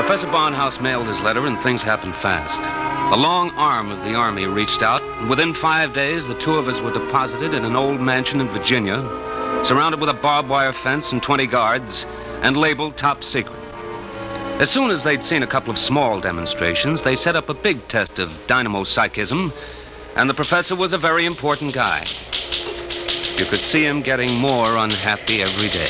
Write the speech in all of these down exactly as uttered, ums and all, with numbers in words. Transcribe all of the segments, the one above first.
Professor Barnhouse mailed his letter, and things happened fast. The long arm of the Army reached out, and within five days, the two of us were deposited in an old mansion in Virginia, surrounded with a barbed wire fence and twenty guards, and labeled top secret. As soon as they'd seen a couple of small demonstrations, they set up a big test of dynamo psychism, and the professor was a very important guy. You could see him getting more unhappy every day.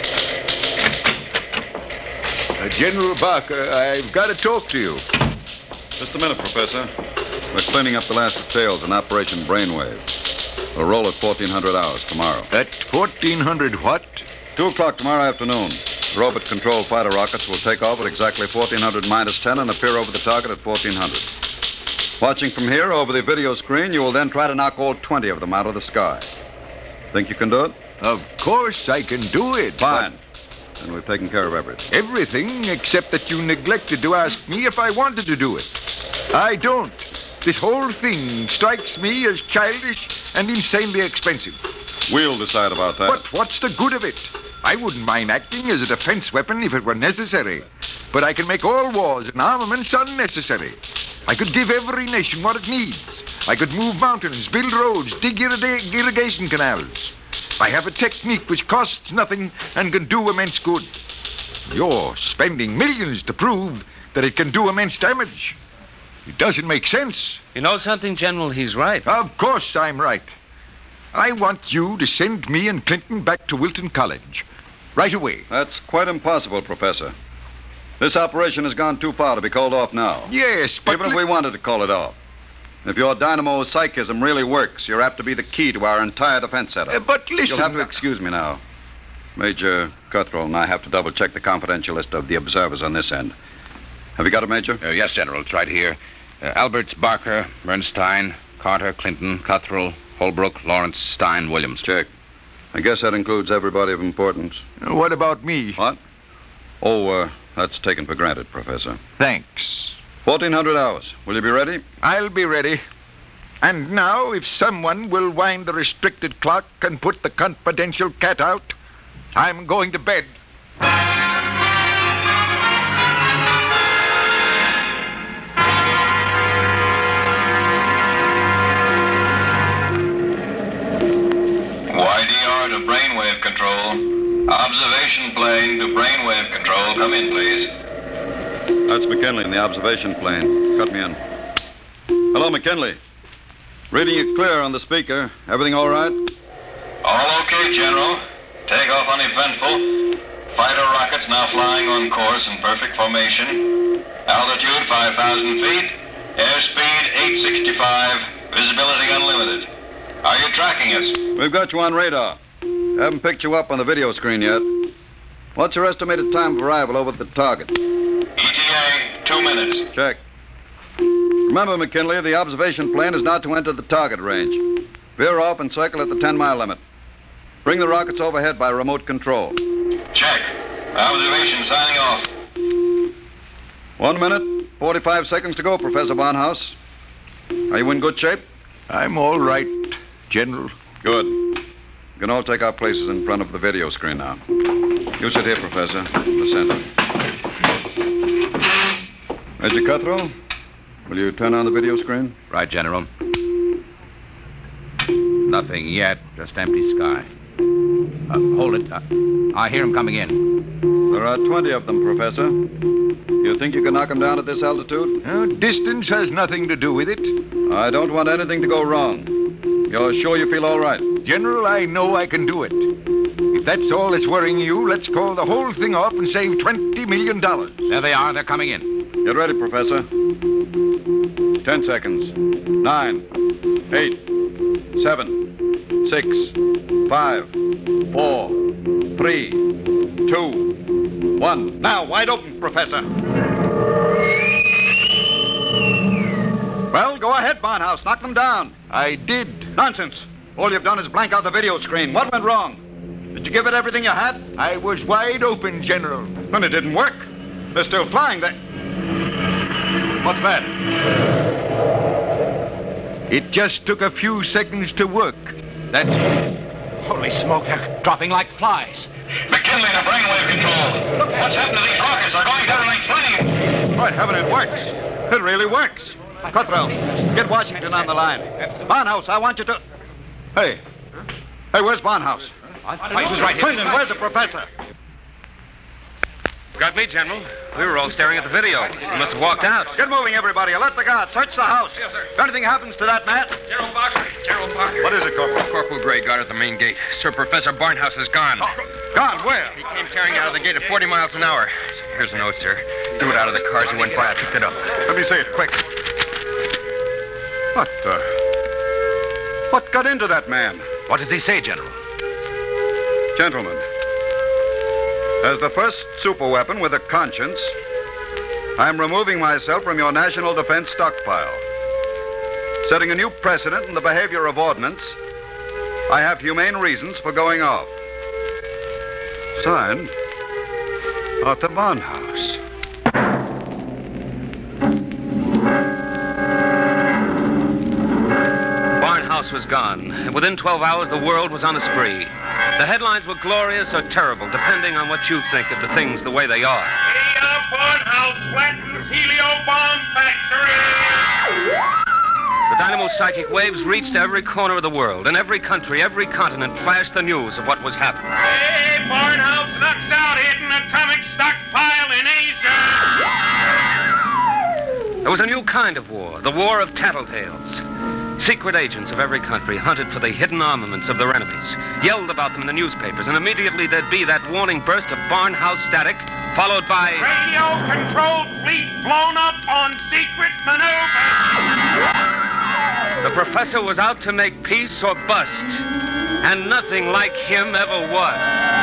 Uh, General Barker, I've got to talk to you. Just a minute, Professor. We're cleaning up the last details in Operation Brainwave. We'll roll at fourteen hundred hours tomorrow. At fourteen hundred what? two o'clock tomorrow afternoon. The robot-controlled fighter rockets will take off at exactly fourteen hundred minus ten and appear over the target at fourteen hundred. Watching from here over the video screen, you will then try to knock all twenty of them out of the sky. Think you can do it? Of course I can do it. Fine. And we've taken care of everything. Everything except that you neglected to ask me if I wanted to do it. I don't. This whole thing strikes me as childish and insanely expensive. We'll decide about that. But what's the good of it? I wouldn't mind acting as a defense weapon if it were necessary. But I can make all wars and armaments unnecessary. I could give every nation what it needs. I could move mountains, build roads, dig irri- irrigation canals. I have a technique which costs nothing and can do immense good. You're spending millions to prove that it can do immense damage. It doesn't make sense. You know something, General? He's right. Of course I'm right. I want you to send me and Clinton back to Wilton College. Right away. That's quite impossible, Professor. This operation has gone too far to be called off now. Yes, but... Even if we wanted to call it off. If your dynamo psychism really works, you're apt to be the key to our entire defense setup. Uh, but listen... You'll have to excuse me now. Major Cuthrell and I have to double-check the confidential list of the observers on this end. Have you got it, Major? Uh, yes, General. It's right here. Uh, Alberts, Barker, Bernstein, Carter, Clinton, Cuthrell, Holbrook, Lawrence, Stein, Williams. Check. I guess that includes everybody of importance. Uh, what about me? What? Oh, uh, that's taken for granted, Professor. Thanks. fourteen hundred hours. Will you be ready? I'll be ready. And now, if someone will wind the restricted clock and put the confidential cat out, I'm going to bed. Y D R to brainwave control. Observation plane to brainwave control. Come in, please. That's McKinley in the observation plane. Cut me in. Hello, McKinley. Reading you clear on the speaker. Everything all right? All okay, General. Takeoff uneventful. Fighter rockets now flying on course in perfect formation. Altitude five thousand feet. Airspeed eight sixty-five. Visibility unlimited. Are you tracking us? We've got you on radar. Haven't picked you up on the video screen yet. What's your estimated time of arrival over at the target? E T A, two minutes. Check. Remember, McKinley, the observation plane is not to enter the target range. Veer off and circle at the ten-mile limit. Bring the rockets overhead by remote control. Check. Observation signing off. One minute, forty-five seconds to go, Professor Barnhouse. Are you in good shape? I'm all right, General. Good. You can all take our places in front of the video screen now. You sit here, Professor, in the center. Major Cuthrell, will you turn on the video screen? Right, General. Nothing yet, just empty sky. Uh, hold it. Uh, I hear him coming in. There are twenty of them, Professor. You think you can knock them down at this altitude? Uh, distance has nothing to do with it. I don't want anything to go wrong. You're sure you feel all right? General, I know I can do it. If that's all that's worrying you, let's call the whole thing off and save twenty million dollars. There they are. They're coming in. Get ready, Professor. Ten seconds. Nine, eight, seven, six, five, four, three, two, one. Now, wide open, Professor. Well, go ahead, Barnhouse. Knock them down. I did. Nonsense. All you've done is blank out the video screen. What went wrong? Did you give it everything you had? I was wide open, General. Then it didn't work. They're still flying. They... What's that? It just took a few seconds to work. That's... Holy smoke, they're dropping like flies. McKinley to brainwave control. What's happened to these rockets? They're going down like flames. By heaven, it works. It really works. Cuthrell, get Washington on the line. Barnhouse, I want you to... Hey. Hey, where's Barnhouse? I thought he was right here. Clinton, where's the professor? Got me, General. We were all staring at the video. He must have walked out. Get moving, everybody. Let the guard search the house. Yes, sir. If anything happens to that man... General Barker. General Barker. What is it, Corporal? Corporal Gray, guard at the main gate. Sir, Professor Barnhouse is gone. Gone, where? He came tearing out of the gate at forty miles an hour. Here's a note, sir. Threw it out of the car as he went by. I picked it up. Let me see it, quick. What, uh... What got into that man? What does he say, General? Gentlemen, as the first superweapon with a conscience, I'm removing myself from your national defense stockpile. Setting a new precedent in the behavior of ordnance, I have humane reasons for going off. Signed, Arthur Barnhouse. Barnhouse was gone, and within twelve hours, the world was on a spree. The headlines were glorious or terrible, depending on what you think of the things the way they are. Here, Barnhouse flattens helio bomb factory! The dynamo psychic waves reached every corner of the world. In every country, every continent flashed the news of what was happening. Hey, Barnhouse knocks out hidden atomic stockpile in Asia! There was a new kind of war, the war of tattletales. Secret agents of every country hunted for the hidden armaments of their enemies, yelled about them in the newspapers, and immediately there'd be that warning burst of Barnhouse static, followed by... Radio-controlled fleet blown up on secret maneuver! The professor was out to make peace or bust, and nothing like him ever was.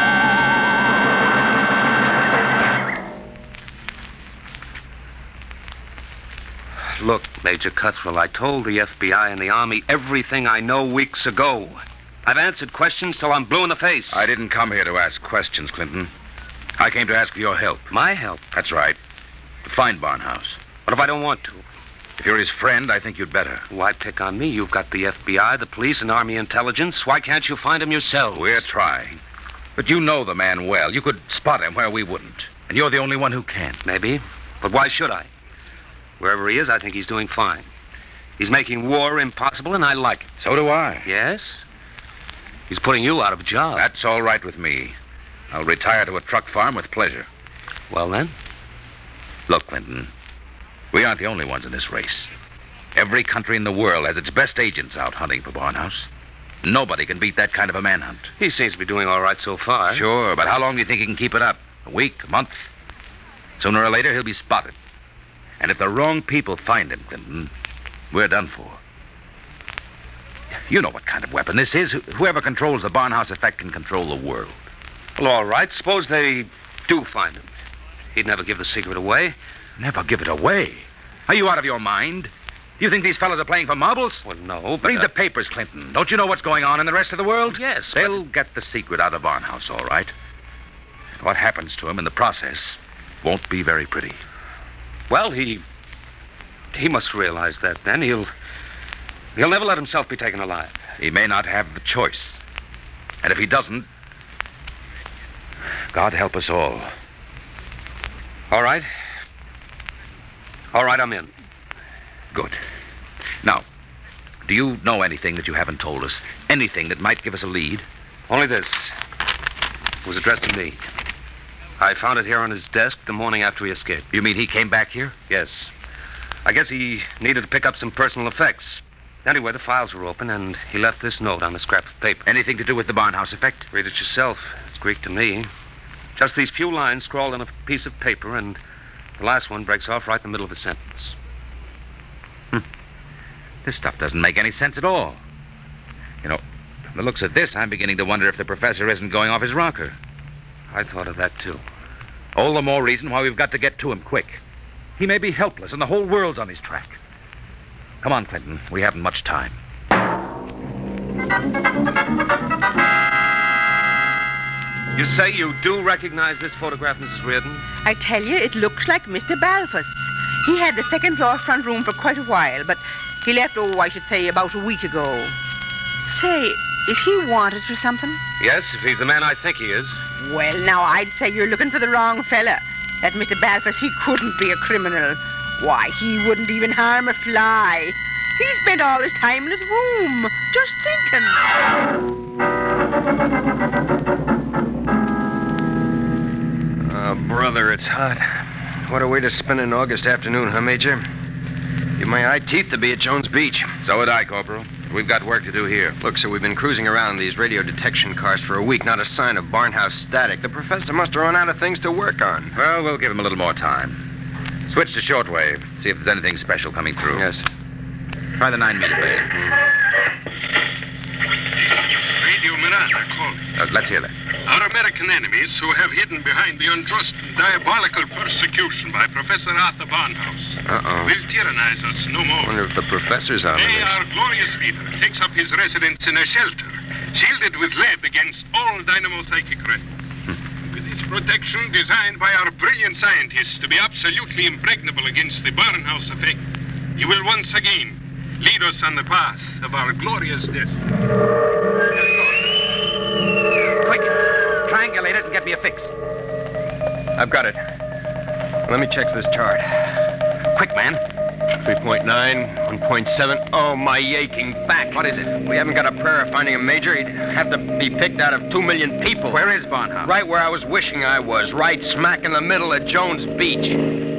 Look, Major Cuthrell, I told the F B I and the Army everything I know weeks ago. I've answered questions till I'm blue in the face. I didn't come here to ask questions, Clinton. I came to ask for your help. My help? That's right. To find Barnhouse. What if I don't want to? If you're his friend, I think you'd better. Why pick on me? You've got the F B I, the police, and Army intelligence. Why can't you find him yourselves? We're trying. But you know the man well. You could spot him where we wouldn't. And you're the only one who can. Maybe. But why should I? Wherever he is, I think he's doing fine. He's making war impossible, and I like it. So do I. Yes? He's putting you out of a job. That's all right with me. I'll retire to a truck farm with pleasure. Well, then? Look, Clinton, we aren't the only ones in this race. Every country in the world has its best agents out hunting for Barnhouse. Nobody can beat that kind of a manhunt. He seems to be doing all right so far. Sure, but how long do you think he can keep it up? A week? A month? Sooner or later, he'll be spotted. And if the wrong people find him, Clinton, we're done for. You know what kind of weapon this is. Whoever controls the Barnhouse effect can control the world. Well, all right. Suppose they do find him. He'd never give the secret away. Never give it away? Are you out of your mind? You think these fellas are playing for marbles? Well, no, but... Read uh, the papers, Clinton. Don't you know what's going on in the rest of the world? Yes, They'll get the secret out of Barnhouse, all right. And what happens to him in the process won't be very pretty. Well, he... He must realize that, then. He'll... He'll never let himself be taken alive. He may not have the choice. And if he doesn't... God help us all. All right. All right, I'm in. Good. Now, do you know anything that you haven't told us? Anything that might give us a lead? Only this. It was addressed to me. I found it here on his desk the morning after he escaped. You mean he came back here? Yes. I guess he needed to pick up some personal effects. Anyway, the files were open, and he left this note on a scrap of paper. Anything to do with the Barnhouse effect? Read it yourself. It's Greek to me. Just these few lines scrawled on a piece of paper, and the last one breaks off right in the middle of a sentence. Hmm. This stuff doesn't make any sense at all. You know, from the looks of this, I'm beginning to wonder if the professor isn't going off his rocker. I thought of that, too. All the more reason why we've got to get to him quick. He may be helpless, and the whole world's on his track. Come on, Clinton. We haven't much time. You say you do recognize this photograph, Missus Reardon? I tell you, it looks like Mister Balfour's. He had the second floor front room for quite a while, but he left, oh, I should say, about a week ago. Say, is he wanted for something? Yes, if he's the man I think he is. Well, now, I'd say you're looking for the wrong fella. That Mister Balfours, he couldn't be a criminal. Why, he wouldn't even harm a fly. He spent all his time in his room, just thinking. Oh, brother, it's hot. What a way to spend an August afternoon, huh, Major? Give my eye teeth to be at Jones Beach. So would I, Corporal. We've got work to do here. Look, sir, we've been cruising around in these radio detection cars for a week. Not a sign of Barnhouse static. The professor must have run out of things to work on. Well, we'll give him a little more time. Switch to shortwave. See if there's anything special coming through. Yes. Try the nine meter bay. This is Radio Miranda calling. Uh, let's hear that. Our American enemies who have hidden behind the unjust and diabolical persecution by Professor Arthur Barnhouse Uh-oh. will tyrannize us no I more. wonder if the professor's on Today, this. our glorious leader takes up his residence in a shelter, shielded with lead against all dynamo-psychic rays. With his protection designed by our brilliant scientists to be absolutely impregnable against the Barnhouse effect, he will once again lead us on the path of our glorious death. Quick! Triangulate it and get me a fix. I've got it. Let me check this chart. Quick, man. three point nine, one point seven. Oh, my aching back. What is it? We haven't got a prayer of finding a major. He'd have to be picked out of two million people. Where is Barnhouse? Right where I was wishing I was. Right smack in the middle of Jones Beach.